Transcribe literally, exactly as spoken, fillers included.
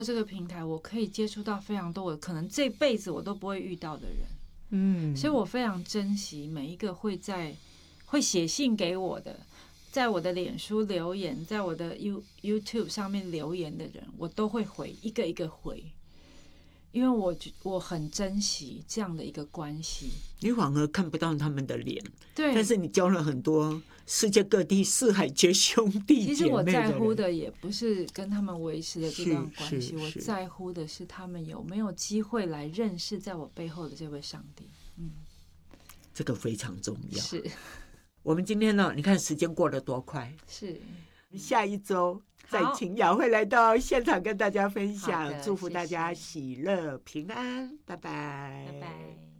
这个平台，我可以接触到非常多我可能这辈子我都不会遇到的人， 嗯， 所以我非常珍惜每一个会在会写信给我的，在我的脸书留言，在我的 YouTube 上面留言的人，我都会回，一个一个回，因为我我很珍惜这样的一个关系。 你反而看不到他们的脸， 对， 但是你交了很多世界各地四海皆兄弟姐妹的人。 其实我在乎的也不是跟他们维持的这段关系，我在乎的是他们有没有机会来认识在我背后的这位上帝。嗯， 这个非常重要。 是。 我们今天呢，你看时间过得多快。 是。 下一周再请雅慧来到现场跟大家分享，祝福大家喜乐平安，拜拜， 拜拜。